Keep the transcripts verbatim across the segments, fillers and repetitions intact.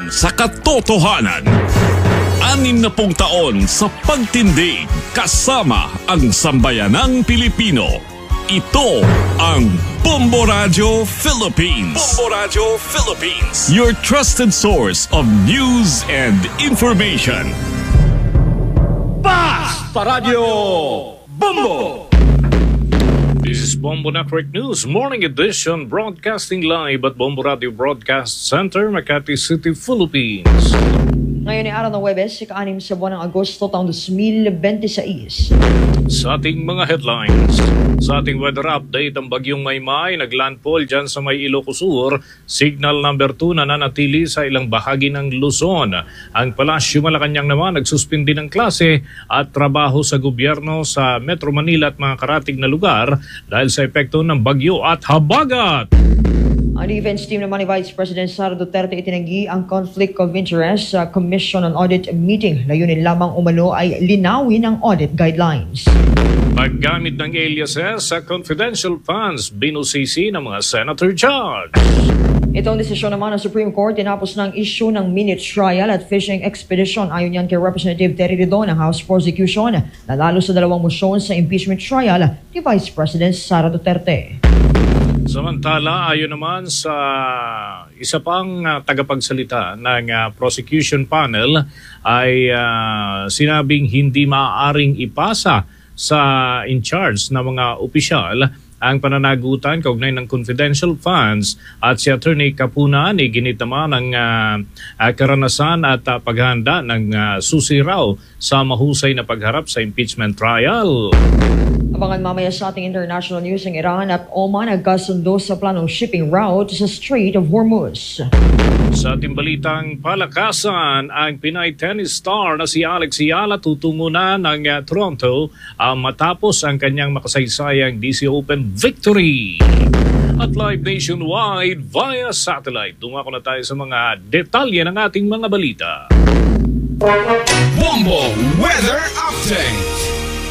sa katotohanan. Anim na pung taon sa pagtindig kasama ang sambayanang Pilipino. Ito ang Bombo Radio Philippines. Bombo Radio Philippines. Your trusted source of news and information. Basta Radio Bombo! This is Bombo Network News Morning Edition, broadcasting live at Bombo Radio Broadcast Center, Makati City, Philippines. Ngayon ay araw ng Huwebes, ika-anim sa buwan ng Agosto taong two thousand twenty-six. Sa ating mga headlines, sa ating weather update, ang bagyong Maymay naglandfall dyan sa may Ilocos Sur, signal number two na nanatili sa ilang bahagi ng Luzon. Ang Palasyo Malacanang naman nagsuspindi ng klase at trabaho sa gobyerno sa Metro Manila at mga karatig na lugar dahil sa epekto ng bagyo at habagat. Ang defense team naman ni Vice President Sara Duterte itinanggi ang Conflict of Interest sa Commission on Audit meeting. Layunin lamang umano ay linawin ang audit guidelines. Paggamit ng aliases sa confidential funds, binusisi ng mga senator judge. Itong desisyon naman ng Supreme Court tinapos ng issue ng mini trial at fishing expedition. Ayon yan kay Representative Terry Ridon ng House Prosecution. Nanalo sa dalawang motion sa impeachment trial ni Vice President Sara Duterte. Samantala, ayon naman sa isa pang uh, tagapagsalita ng uh, prosecution panel ay uh, sinabing hindi maaaring ipasa sa in charge na mga opisyal ang pananagutan kaugnay ng confidential funds at si Attorney Capuna ni ginit naman ng uh, uh, karanasan at uh, paghahanda ng uh, susi raw sa mahusay na pagharap sa impeachment trial. Abangan mamaya sa ating international news ng Iran at Oman nagkasundo sa planong shipping route sa Strait of Hormuz. Sa ating balitang palakasan, ang Pinay tennis star na si Alex Yala tutungo na ng uh, Toronto uh, matapos ang kanyang makasaysayang D C Open victory. At live nationwide via satellite. Dumako na tayo sa mga detalye ng ating mga balita. Bombo Weather Update.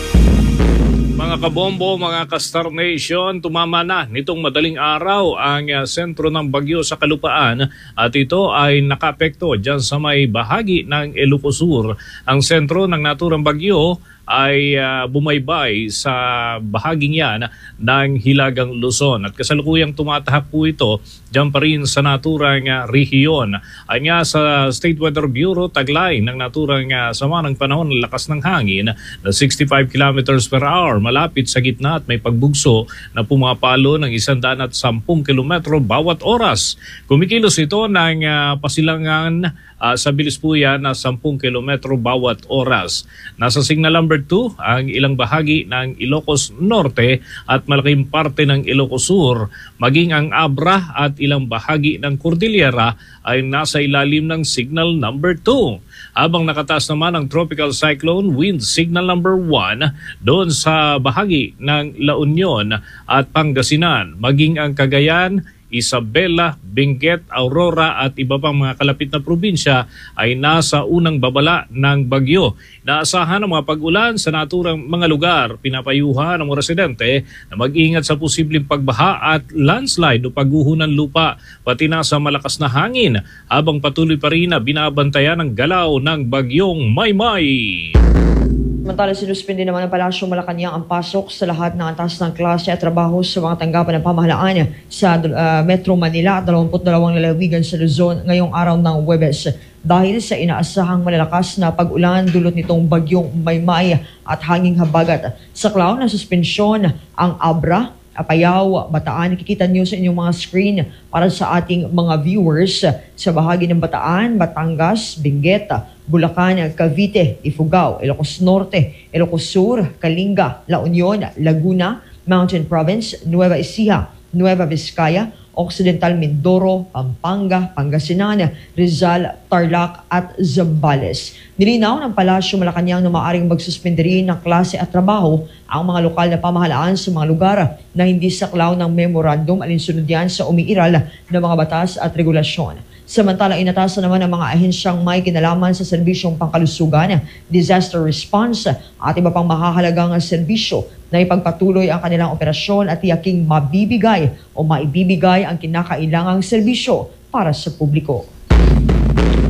Mga kabombo, mga ka-Star Nation, tumama na nitong madaling araw ang uh, sentro ng bagyo sa kalupaan at ito ay nakaapekto dyan sa may bahagi ng Ilocos Sur. Ang sentro ng naturang bagyo ay uh, bumaybay sa bahaging yan ng Hilagang Luzon. At kasalukuyang tumatahak po ito dyan pa rin sa naturang uh, rehiyon. Ay nga sa State Weather Bureau, taglay ng naturang uh, sama ng panahon ng lakas ng hangin na sixty-five kilometers per hour malapit sa gitna at may pagbugso na pumapalo ng one hundred ten kilometro bawat oras. Kumikilos ito ng uh, pasilangan uh, sa bilis po yan na ten kilometro bawat oras. Nasa signal number two ang ilang bahagi ng Ilocos Norte at malaking parte ng Ilocos Sur, maging ang Abra at ilang bahagi ng Cordillera ay nasa ilalim ng signal number two. Habang nakataas naman ang tropical cyclone wind signal number one doon sa bahagi ng La Union at Pangasinan, maging ang Cagayan, Isabela, Benguet, Aurora at iba pang mga kalapit na probinsya ay nasa unang babala ng bagyo. Naasahan ang mga pag-ulan sa naturang mga lugar. Pinapayuhan ng mga residente na mag-ingat sa posibleng pagbaha at landslide o pagguho ng lupa, pati na sa malakas na hangin habang patuloy pa rin na binabantayan ang galaw ng bagyong Maymay. Samantala, sinuspindi naman ng Palasyo Malacanang ang pasok sa lahat ng antas ng klase at trabaho sa mga tanggapan ng pamahalaan sa uh, Metro Manila at dalawampu't dalawang lalawigan sa Luzon ngayong araw ng Huwebes. Dahil sa inaasahang malalakas na pag-ulan dulot nitong bagyong Maymay at hanging habagat. Sa klaw na suspensyon ang Abra, Apayao, Bataan. Nakikita niyo sa inyong mga screen para sa ating mga viewers sa bahagi ng Bataan, Batangas, Benguet, Bulacan, Cavite, Ifugao, Ilocos Norte, Ilocos Sur, Kalinga, La Union, Laguna, Mountain Province, Nueva Ecija, Nueva Vizcaya, Occidental Mindoro, Pampanga, Pangasinan, Rizal, Tarlac at Zambales. Nilinaw ng Palasyo Malacanang na maaaring magsuspende rin ng klase at trabaho ang mga lokal na pamahalaan sa mga lugar na hindi saklaw ng memorandum alinsunod yan sa umiiral na mga batas at regulasyon. Samantala, inatasan naman ng mga ahensyang may kinalaman sa serbisyong pangkalusugan, disaster response at iba pang mahahalagang serbisyo na ipagpatuloy ang kanilang operasyon at tiyaking mabibigay o maibibigay ang kinakailangang serbisyo para sa publiko.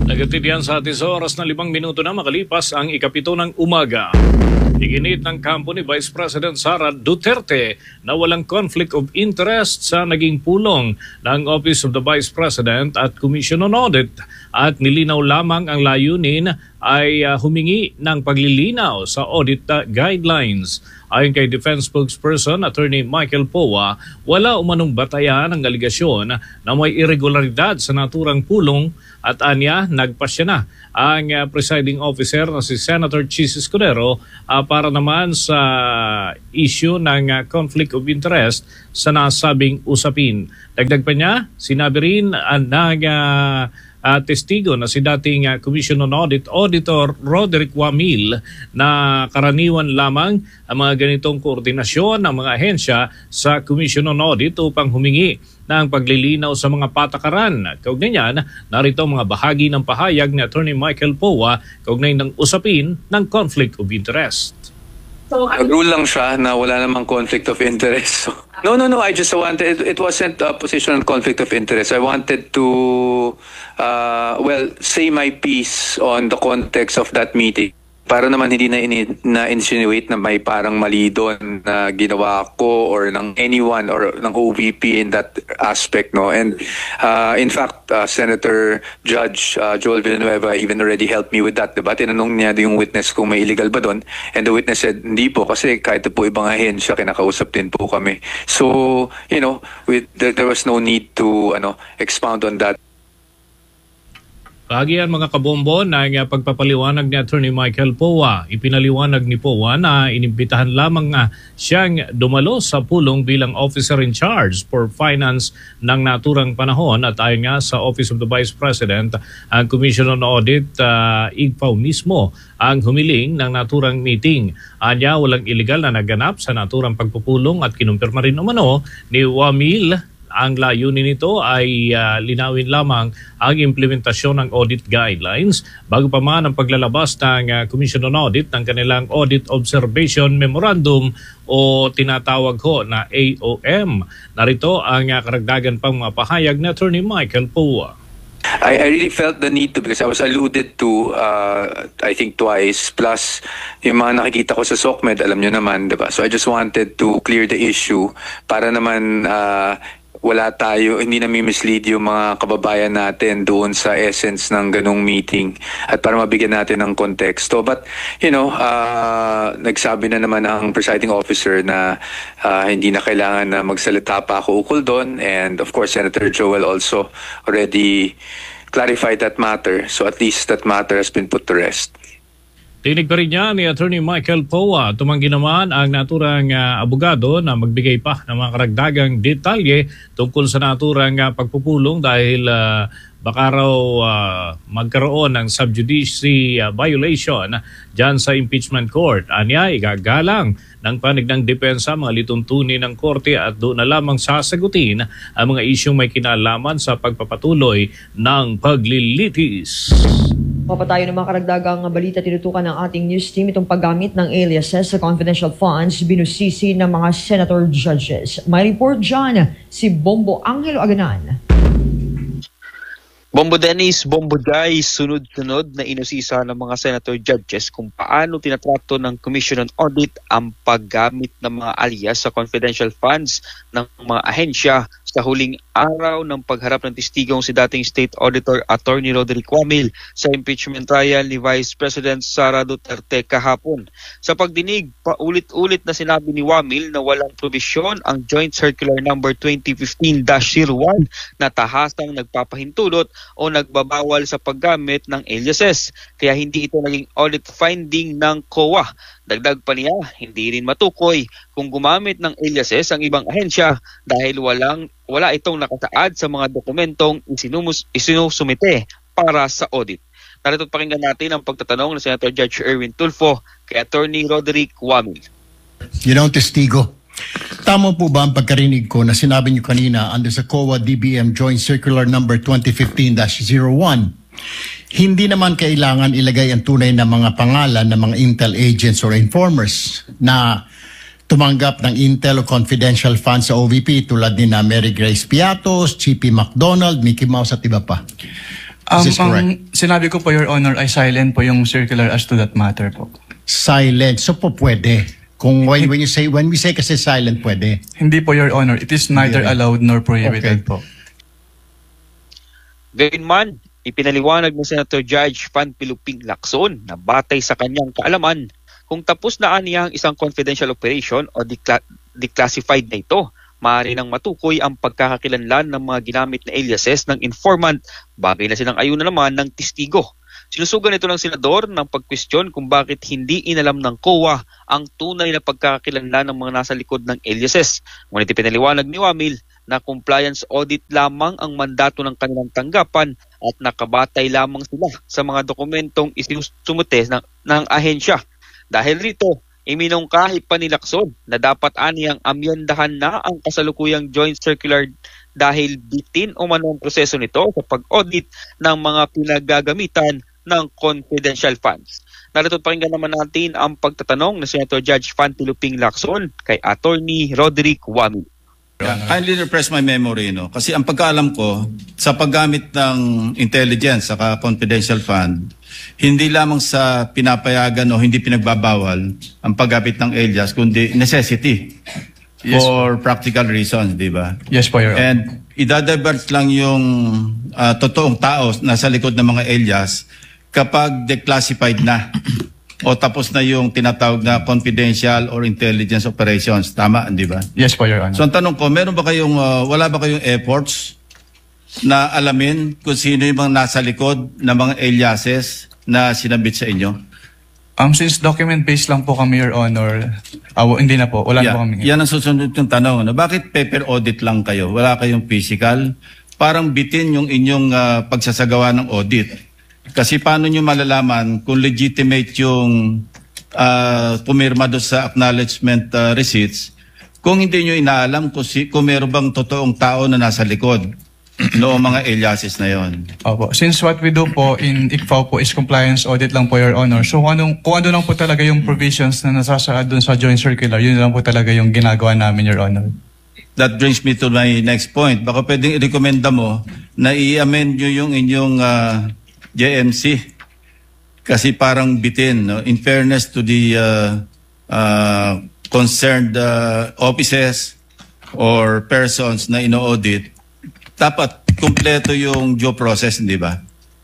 Nagatitiyan sa atin sa oras na limang minuto na makalipas ang ikapito ng umaga. Iginit ng kampo ni Vice President Sara Duterte na walang conflict of interest sa naging pulong ng Office of the Vice President at Commission on Audit at nilinaw lamang ang layunin ay uh, humingi ng paglilinaw sa audit uh, guidelines. Ayon kay Defense Spokesperson Attorney Michael Powa, wala umanong batayan ng aligasyon na may irregularidad sa naturang pulong at anya nagpasya na ang uh, presiding officer na si Senator Chis Escudero uh, para naman sa issue ng uh, conflict of interest sa nasabing usapin. Dagdag pa niya, sinabi rin uh, ng uh, Uh, testigo na si dating uh, Commission on Audit Auditor Roderick Wamil na karaniwan lamang ang mga ganitong koordinasyon ng mga ahensya sa Commission on Audit upang humingi ng paglilinaw sa mga patakaran. Kaugnay niyan, narito mga bahagi ng pahayag ni Attorney Michael Powa kaugnay ng usapin ng conflict of interest. So, nag-rule lang siya na wala namang conflict of interest. So, no, no, no. I just wanted, it, it wasn't a position on conflict of interest. I wanted to, uh, well, say my piece on the context of that meeting. Para naman hindi na, na insinuate na may parang mali doon na ginawa ko or ng anyone or ng O V P in that aspect, no. And uh, in fact, uh, Senator Judge uh, Joel Villanueva even already helped me with that, diba? Tinanong niya yung witness kung may illegal ba doon, and the witness said hindi po kasi kahit po ibang ahensya kinakausap din po kami. So, you know, with, there, there was no need to ano expound on that. Kagian mga kabombo ng uh, pagpapaliwanag ni Attorney Michael Powa. Ipinaliwanag ni Powa na inimbitahan lamang uh, siyang dumalo sa pulong bilang officer in charge for finance ng naturang panahon at ayon nga sa Office of the Vice President, ang Commission on Audit, uh, I G P A O mismo ang humiling ng naturang meeting. Anya, walang illegal na naganap sa naturang pagpupulong at kinumpirma rin umano ni Wamil. Ang layunin nito ay uh, linawin lamang ang implementasyon ng audit guidelines bago pa man ang paglalabas ng uh, Commission on Audit ng kanilang Audit Observation Memorandum o tinatawag ho na A O M. Narito ang uh, karagdagan pang mga pahayag ni Attorney Michael Powa. I, I really felt the need to because I was alluded to, uh, I think twice, plus yung mga nakikita ko sa SOCMED, alam nyo naman, diba? So I just wanted to clear the issue para naman uh, wala tayo, hindi na mislead yung mga kababayan natin doon sa essence ng ganung meeting at para mabigyan natin ng konteksto. But, you know, uh, nagsabi na naman ang presiding officer na uh, hindi na kailangan na magsalita pa ako ukol doon, and of course, Senator Joel also already clarified that matter. So at least that matter has been put to rest. Tinig pa rin niya ni Attorney Michael Powa. Tumanggi naman ang naturang uh, abogado na magbigay pa ng mga karagdagang detalye tungkol sa naturang uh, pagpupulong dahil uh, baka raw uh, magkaroon ng sub judice uh, violation dyan sa impeachment court. Anya, igagalang ng panig ng depensa mga lituntunin ng korte at doon na lamang sasagutin ang mga isyong may kinalaman sa pagpapatuloy ng paglilitis. Papatayo ng mga karagdagang balita, tinutukan ng ating news team itong paggamit ng aliases sa confidential funds binusisi ng mga senator judges. May report dyan si Bombo Angelo Aganan. Bombo Dennis, Bombo Jai, sunod-sunod na inusisa ng mga senator judges kung paano tinatrato ng Commission on Audit ang paggamit ng mga alias sa confidential funds ng mga ahensya sa huling araw ng pagharap ng testigong si dating State Auditor Attorney Roderick Wamil sa impeachment trial ni Vice President Sara Duterte kahapon. Sa pagdinig, paulit-ulit na sinabi ni Wamil na walang probisyon ang Joint Circular Number twenty fifteen dash zero one na tahasang nagpapahintulot o nagbabawal sa paggamit ng aliases. Kaya hindi ito naging audit finding ng C O A. Dagdag pa niya, hindi rin matukoy kung gumamit ng aliases ang ibang ahensya dahil walang, wala itong nakasaad sa mga dokumentong isinumus, isinusumite para sa audit. Narito pakinggan natin ang pagtatanong ng Senator Judge Erwin Tulfo kay Attorney Roderick Wamil. Ginawang testigo, tama po ba ang pagkarinig ko na sinabi niyo kanina under sa C O A D B M Joint Circular Number twenty fifteen dash zero one, hindi naman kailangan ilagay ang tunay na mga pangalan ng mga intel agents or informers na tumanggap ng intel o confidential funds sa O V P tulad ni na Mary Grace Piatos, Chippy McDonald, Mickey Mouse at iba pa. Um, Is this correct? ang sinabi ko po, Your Honor, ay silent po yung circular as to that matter po. Silent. So po pwede. Kung when, when you say, when we say kasi silent, pwede. Hindi po, Your Honor. It is neither Hindi rin. allowed nor prohibited Okay. po. Gayunman, ipinaliwanag ni Senator Judge Fan Piluping Lacson na batay sa kanyang kaalaman kung tapos na aniya ang isang confidential operation o decla- declassified na ito, maaari nang matukoy ang pagkakakilanlan ng mga ginamit na aliases ng informant, bagay na silang ayuna naman ng testigo. Sinusugan ito ng senador ng pagkwestiyon kung bakit hindi inalam ng C O A ang tunay na pagkakakilanlan ng mga nasa likod ng aliases. Ngunit ipinaliwanag ni Wamil na compliance audit lamang ang mandato ng kanilang tanggapan at nakabatay lamang sila sa mga dokumentong isinusumute ng, ng ahensya. Dahil rito, iminungkahi pa ni Lacson na dapat aniyang amyendahan na ang kasalukuyang joint circular dahil bitin o manong proseso nito sa pag-audit ng mga pinagagamitan ng confidential funds. Narito pakinggan naman natin ang pagtatanong ni Senator Judge Fan Piluping Lacson kay Attorney Roderick Wami. Yeah, kindly refresh my memory, no? Kasi ang pagkaalam ko, sa paggamit ng intelligence saka confidential fund, hindi lamang sa pinapayagan o hindi pinagbabawal ang paggamit ng alias, kundi necessity Yes, for practical reasons, di ba? Yes po, Your Honor. And idadivert lang yung uh, totoong tao nasa likod ng mga alias kapag declassified na o tapos na yung tinatawag na confidential or intelligence operations. Tama, di ba? Yes po, Your Honor. So ang tanong ko, meron ba kayong, uh, wala ba kayong efforts na alamin kung sino yung mga nasa likod ng mga aliases na sinabit sa inyo? Um, since document-based lang po kami, Your Honor, uh, hindi na po. Wala na po kami. Yan ang susunod yung tanong. Ano? Bakit paper audit lang kayo? Wala kayong physical? Parang bitin yung inyong uh, pagsasagawa ng audit. Kasi paano nyo malalaman kung legitimate yung uh, pumirma doon sa acknowledgement uh, receipts kung hindi nyo inaalam kung, si, kung meron bang totoong tao na nasa likod noong mga aliases na yon. Opo. Since what we do po in I C F A O po is compliance audit lang po, Your Honor. So kung, anong, kung ano lang po talaga yung provisions na nasasaad doon sa joint circular, yun lang po talaga yung ginagawa namin, Your Honor. That brings me to my next point. Baka pwedeng i-recommenda mo na i-amend nyo yung inyong uh, J M C kasi parang bitin, no? In fairness to the uh, uh, concerned uh, offices or persons na ino-audit, dapat kumpleto yung due process, hindi ba?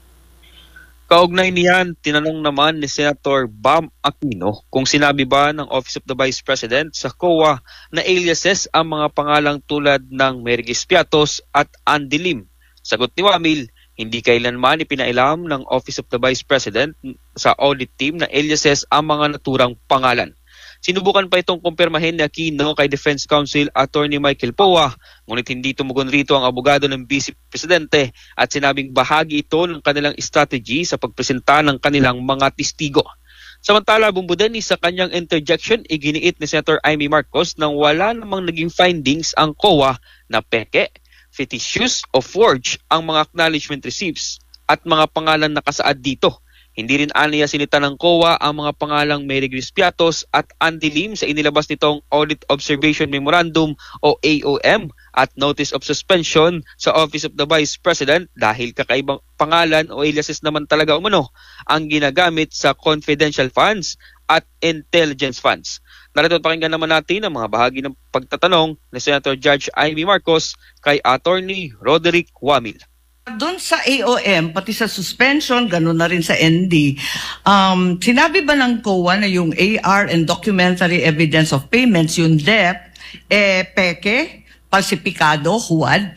Kaugnay niyan, tinanong naman ni Senator Bam Aquino kung sinabi ba ng Office of the Vice President sa C O A na aliases ang mga pangalang tulad ng Mergis Piatos at Andy Lim. Sagot ni Wamil, hindi kailanman ipinailam ng Office of the Vice President sa audit team na aliases ang mga naturang pangalan. Sinubukan pa itong kumpirmahin ni Aquino kay Defense Counsel Attorney Michael Poa, ngunit hindi tumugon rito ang abogado ng Vice Presidente at sinabing bahagi ito ng kanilang strategy sa pagpresenta ng kanilang mga testigo. Samantala, Bumbudeni sa kanyang interjection, iginiit ni Senator Amy Marcos nang wala namang naging findings ang C O A na peke, fictitious o forged ang mga acknowledgement receipts at mga pangalan na nakasaad dito. Hindi rin aniya sinita ng C O A ang mga pangalang Mary Grace Piatos at Andy Lim sa inilabas nitong Audit Observation Memorandum o A O M at Notice of Suspension sa Office of the Vice President dahil kakaibang pangalan o aliases naman talaga umano ang ginagamit sa confidential funds at intelligence funds. Narito at pakinggan naman natin ang mga bahagi ng pagtatanong ni Senator Judge Amy Marcos kay Attorney Roderick Wamil. Doon sa A O M, pati sa suspension, gano'n na rin sa N D, um, sinabi ba ng C O A na yung A R and documentary evidence of payments, yung D E P, eh, peke, falsipikado, huwad?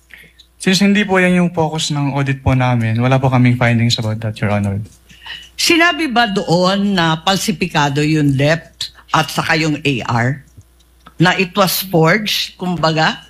Since hindi po yan yung focus ng audit po namin, wala po kaming findings about that, Your Honor. Sinabi ba doon na falsipikado yung D E P at saka yung A R? Na it was forged, kumbaga?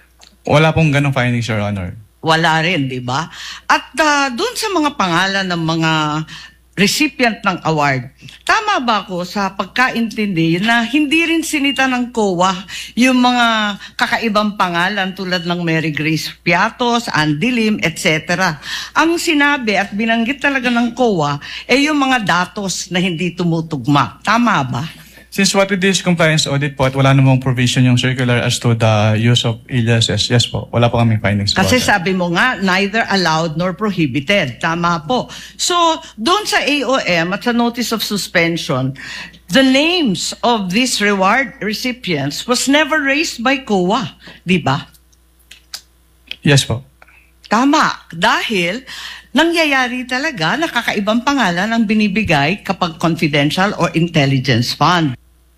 Wala pong ganong findings, Your Honor. Wala rin, di ba? At uh, doon sa mga pangalan ng mga recipient ng award, tama ba ako sa pagkaintindi na hindi rin sinita ng C O A yung mga kakaibang pangalan tulad ng Mary Grace Piatos, Andy Lim, et cetera. Ang sinabi at binanggit talaga ng C O A ay yung mga datos na hindi tumutugma. Tama ba? Since what we did is compliance audit po at wala namang provision yung circular as to the use of aliases, yes po, wala po kaming findings. Kasi po. sabi mo nga, neither allowed nor prohibited. Tama po. So, doon sa A O M at sa notice of suspension, the names of these reward recipients was never raised by C O A. Di ba? Yes po. Tama. Dahil nangyayari talaga na kakaibang pangalan ang binibigay kapag confidential or intelligence fund.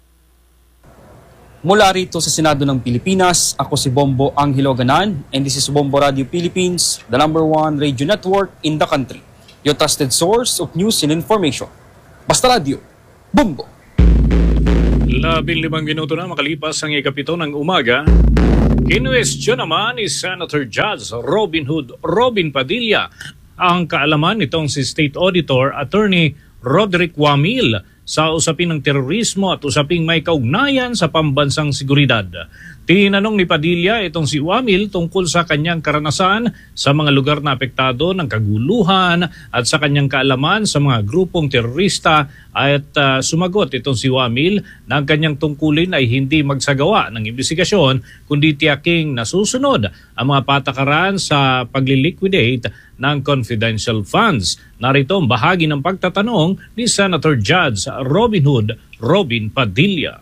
Mula rito sa Senado ng Pilipinas, ako si Bombo Anghiloganan and this is Bombo Radio Philippines, the number one radio network in the country. Your trusted source of news and information. Basta Radio, Bombo! Labing limang minuto na makalipas ang ikapito ng umaga. Kinwestiyon naman ni Senator Judge Robin Hood Robin Padilla ang kaalaman nitong si State Auditor Attorney Roderick Wamil sa usapin ng terorismo at usaping may kaugnayan sa pambansang seguridad. Tinanong ni Padilla itong si Wamil tungkol sa kanyang karanasan sa mga lugar na apektado ng kaguluhan at sa kanyang kaalaman sa mga grupong terorista at uh, sumagot itong si Wamil na ang kanyang tungkulin ay hindi magsagawa ng investigasyon kundi tiyaking nasusunod ang mga patakaran sa pagliliquidate ng confidential funds. Narito ang bahagi ng pagtatanong ni Senator Judge Robin Hood Robin Padilla.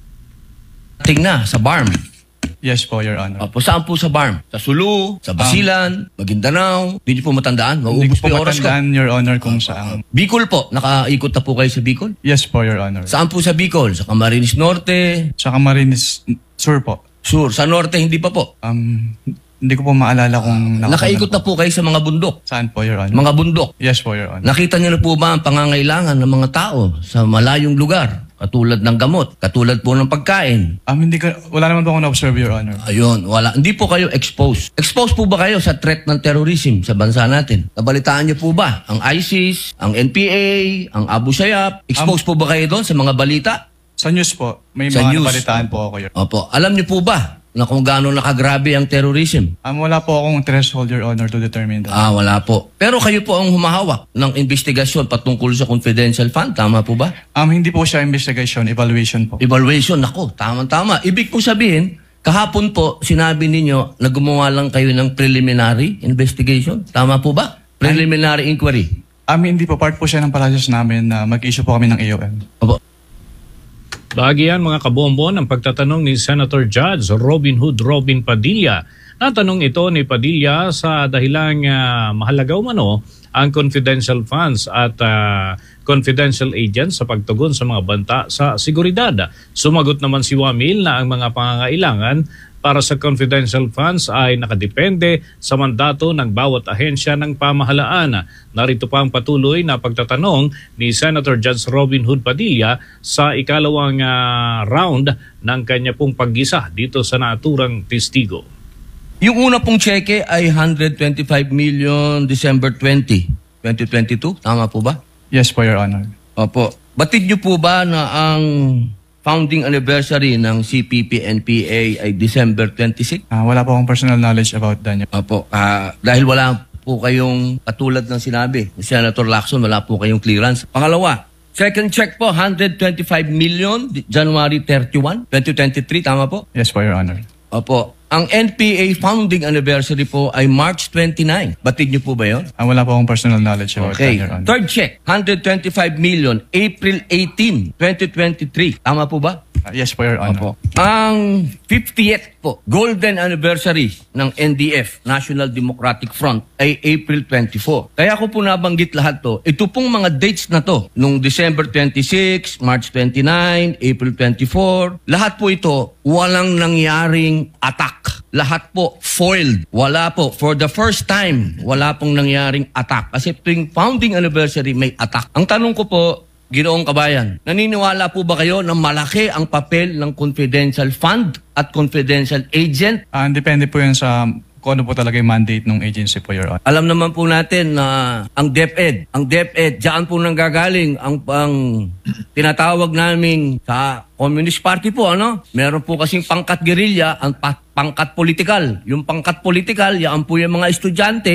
Tingna sa B A R M. Yes po, Your Honor. Opo, saan po sa B A R M? Sa Sulu, sa Basilan, um, Maguindanao. Hindi po matandaan? Mauubos po yung oras ko. Matandaan, Your Honor, kung saan. Bicol po. Nakaikot na po kayo sa Bicol? Yes po, Your Honor. Saan po sa Bicol? Sa Camarines Norte? Sa Camarines Sur po. Sur. Sa Norte, hindi pa po? Um, hindi ko po maalala kung... Uh, nakaikot na po kayo sa mga bundok? Saan po, Your Honor? Mga bundok? Yes po, Your Honor. Nakita niyo na po ba ang pangangailangan ng mga tao sa malayong lugar? Katulad ng gamot, katulad po ng pagkain. Um, hindi ka, wala naman po ako na-observe, Your Honor. Ayun, wala. Hindi po kayo exposed. Exposed po ba kayo sa threat ng terrorism sa bansa natin? Nabalitaan niyo po ba ang ISIS, ang N P A, ang Abu Sayyaf? Exposed um, po ba kayo doon sa mga balita? Sa news po. May sa mga news. nabalitaan po ako, Your Honor. Opo. Alam niyo po ba na kung gaano nakagrabe ang terrorism? Um, wala po akong threshold, Your Honor, to determine that. Ah, wala po. Pero kayo po ang humahawak ng investigasyon patungkol sa confidential fund. Tama po ba? Um, hindi po siya investigation, evaluation po. Evaluation, ako, tama-tama. Ibig po sabihin, kahapon po, sinabi ninyo na gumawa lang kayo ng preliminary investigation. Tama po ba? Preliminary inquiry. Um, hindi po. Part po siya ng process namin na mag-issue po kami ng A O M. Opo. Bahagi yan mga kabombo ng pagtatanong ni Senator Judge Robin Hood Robin Padilla. Natanong ito ni Padilla sa dahilang uh, mahalaga umano ang confidential funds at uh, confidential agents sa pagtugon sa mga banta sa seguridad. Sumagot naman si Wamil na ang mga pangangailangan para sa confidential funds ay nakadepende sa mandato ng bawat ahensya ng pamahalaan. Narito pa ang patuloy na pagtatanong ni Senator Judge Robin Hood Padilla sa ikalawang uh, round ng kanya pong paggisa dito sa naturang testigo. Yung una pong cheque ay one hundred twenty-five million December twentieth, twenty twenty-two. Tama po ba? Yes po, Your Honor. Opo. Batid niyo po ba na ang founding anniversary ng C P P N P A ay December twenty-sixth? Uh, wala po akong personal knowledge about that. Opo. Uh, dahil wala po kayong, katulad ng sinabi ni Senator Lacson, wala po kayong clearance. Pangalawa, second check po, one hundred twenty-five million, January thirty-first, twenty twenty-three. Tama po? Yes po, Your Honor. Opo. Ang N P A founding anniversary po ay March twenty-ninth. Batid niyo po ba yun? Uh, wala po akong personal knowledge about okay. that, Your Honor. Third check, one hundred twenty-five million, April eighteenth, twenty twenty-three. Tama po ba? Uh, yes po, Your Honor. Opo. Ang fiftieth po, golden anniversary ng N D F, National Democratic Front, ay April twenty-fourth. Kaya ko po nabanggit lahat to. Ito pong mga dates na to, nung December twenty-sixth, March twenty-ninth, April twenty-fourth, lahat po ito, walang nangyaring attack. Lahat po foiled. Wala po. For the first time, wala pong nangyaring attack. Kasi tuwing founding anniversary, may attack. Ang tanong ko po, Ginoong Kabayan, naniniwala po ba kayo na malaki ang papel ng confidential fund at confidential agent? Uh, depende po yun sa kung ano po talaga yung mandate ng agency po, Your Honor. Alam naman po natin na ang DepEd, ang DepEd, diyan po nanggagaling ang pang tinatawag naming sa Communist Party po, ano? Meron po kasing pangkat guerrilla, ang pa- pangkat politikal. Yung pangkat politikal, yan po yung mga estudyante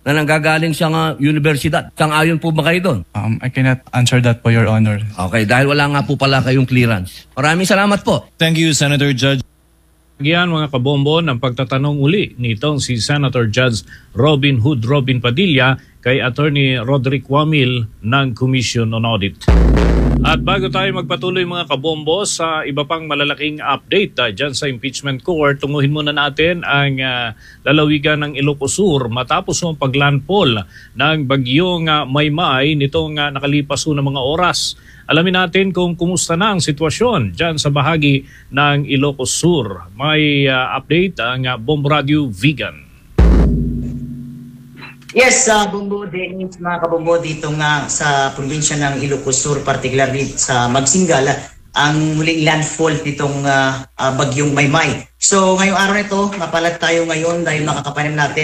na nanggagaling sa uh, universidad. Sang-ayon po ba kayo doon? Um, I cannot answer that po, Your Honor. Okay, dahil wala nga po pala kayong clearance. Maraming salamat po. Thank you, Senator Judge. Yan mga kabombo ng pagtatanong uli nitong si Senator Judge Robin Hood Robin Padilla kay Attorney Roderick Wamil ng Commission on Audit. At bago tayo magpatuloy mga kabombo sa iba pang malalaking update uh, dyan sa impeachment court, tunguhin muna natin ang uh, lalawigan ng Ilocos Sur matapos ang paglandfall ng bagyong uh, Maymay nitong uh, nakalipas na mga oras. Alamin natin kung kumusta na ang sitwasyon dyan sa bahagi ng Ilocos Sur. May uh, update ang uh, Bombo Radio Vegan. Yes, uh, Bombo Dennis, mga kabombo, dito nga sa probinsya ng Ilocos Sur, particularly sa Magsingal, ang huling landfall nitong uh, uh, bagyong Maymay. So ngayong araw nito, napalag tayo ngayon dahil makakapanim natin